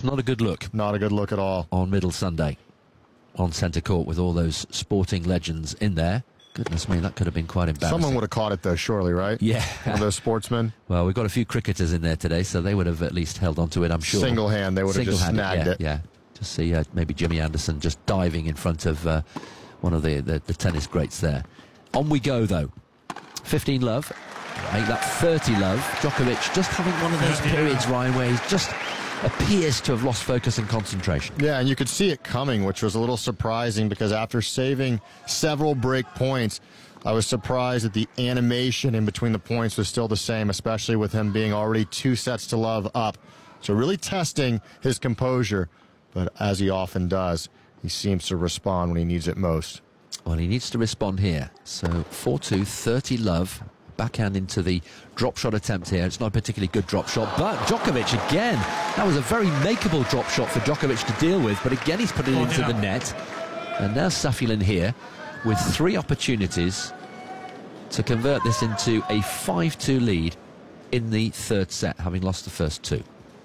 not a good look. Not a good look at all. On Middle Sunday, on centre court with all those sporting legends in there. Goodness me, that could have been quite embarrassing. Someone would have caught it, though, surely, right? Yeah. One of those sportsmen. Well, we've got a few cricketers in there today, so they would have at least held on to it, I'm sure. Single hand, they would have just snagged it. Yeah. Just see maybe Jimmy Anderson just diving in front of one of the tennis greats there. On we go, though. 15 love. Make that 30 love. Djokovic just having one of those periods, Ryan, where he's just appears to have lost focus and concentration. Yeah, and you could see it coming, which was a little surprising because after saving several break points, I was surprised that the animation in between the points was still the same, especially with him being already 2 sets to love up. So really testing his composure, but as he often does, he seems to respond when he needs it most. Well, he needs to respond here. So 4-2, 30 love. Backhand into the drop shot attempt here. It's not a particularly good drop shot, but Djokovic again. That was a very makeable drop shot for Djokovic to deal with, but again he's put it into the net. And now Safiullin here with 3 opportunities to convert this into a 5-2 lead in the 3rd set, having lost the first 2.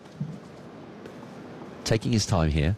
Taking his time here.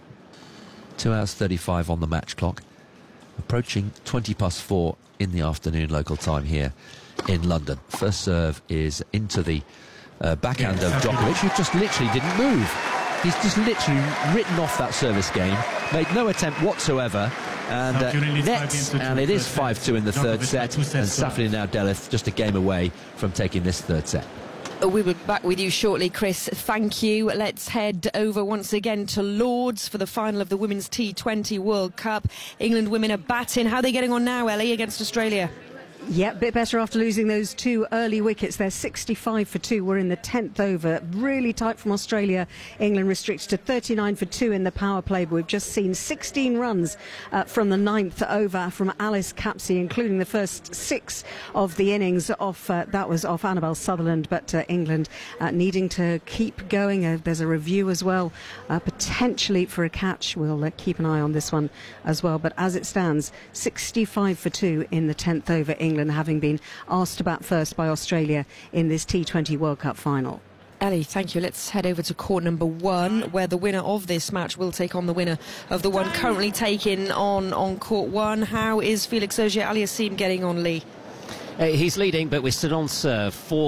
2 hours 35 on the match clock. Approaching 20 past 4 in the afternoon local time here in London. First serve is into the backhand of Djokovic, who just literally didn't move. He's just literally written off that service game, made no attempt whatsoever, and nets, and it is 5-2 in the 3rd set, and Safiullin now Delith just a game away from taking this 3rd set. We'll be back with you shortly, Chris. Thank you. Let's head over once again to Lords for the final of the Women's T20 World Cup. England women are batting. How are they getting on now, Ellie, against Australia? Yeah, a bit better after losing those 2 early wickets. They're 65 for 2. We're in the 10th over. Really tight from Australia. England restricted to 39 for 2 in the power play. But we've just seen 16 runs from the 9th over from Alice Capsey, including the first 6 of the innings. That was off Annabelle Sutherland. But England needing to keep going. There's a review as well, potentially for a catch. We'll keep an eye on this one as well. But as it stands, 65 for 2 in the 10th over. England having been asked to bat first by Australia in this T20 World Cup final. Ellie, thank you. Let's head over to court number 1, where the winner of this match will take on the winner of the one currently taken on court 1. How is Felix Auger-Aliassime getting on, Lee? He's leading, but we're still on serve.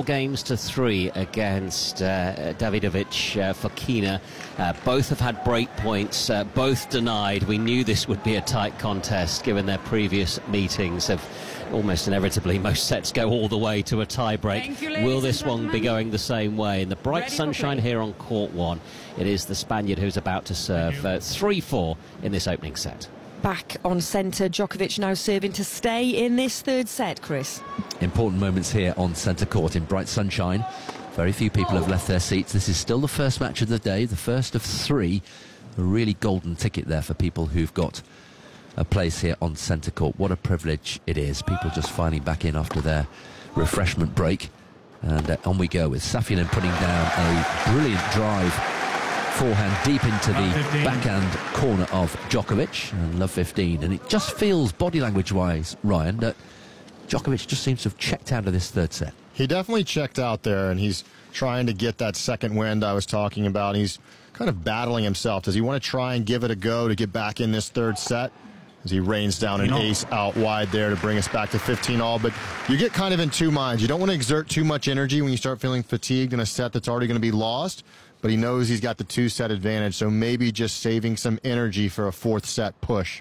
4-3 against Davidovich Fokina. Both have had break points, both denied. We knew this would be a tight contest, given their previous meetings of almost inevitably most sets go all the way to a tie break. Will this one be going the same way? In the bright sunshine here on court 1, it is the Spaniard who's about to serve 3-4 in this opening set. Back on centre, Djokovic now serving to stay in this 3rd set, Chris. Important moments here on centre court in bright sunshine. Very few people have left their seats. This is still the first match of the day, the first of 3. A really golden ticket there for people who've got a place here on centre court. What a privilege it is. People just filing back in after their refreshment break. And on we go with Safiullin putting down a brilliant drive. Forehand deep into the backhand corner of Djokovic, and love 15. And it just feels, body language-wise, Ryan, that Djokovic just seems to have checked out of this 3rd set. He definitely checked out there, and he's trying to get that second wind I was talking about. He's kind of battling himself. Does he want to try and give it a go to get back in this 3rd set? As he rains down an ace out wide there to bring us back to 15-all. But you get kind of in 2 minds. You don't want to exert too much energy when you start feeling fatigued in a set that's already going to be lost. But he knows he's got the 2-set advantage, so maybe just saving some energy for a 4th set push.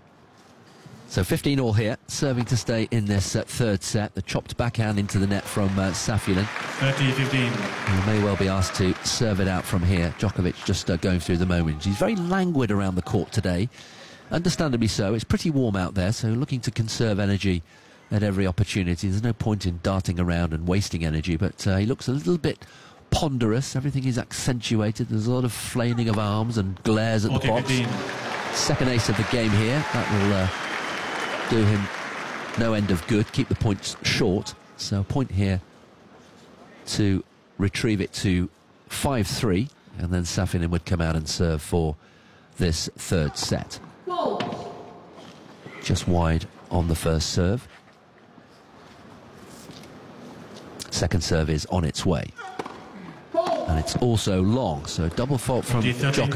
So 15-all here, serving to stay in this 3rd set. The chopped backhand into the net from Safiullin. 30-15. He may well be asked to serve it out from here. Djokovic just going through the moments. He's very languid around the court today. Understandably so. It's pretty warm out there, so looking to conserve energy at every opportunity. There's no point in darting around and wasting energy, but he looks a little bit ponderous. Everything is accentuated. There's a lot of flailing of arms and glares at the box. 15. Second ace of the game here. That will do him no end of good. Keep the points short. So a point here to retrieve it to 5-3, and then Safiullin would come out and serve for this 3rd set. Just wide on the first serve. Second serve is on its way. And it's also long, so double fault from Djokovic.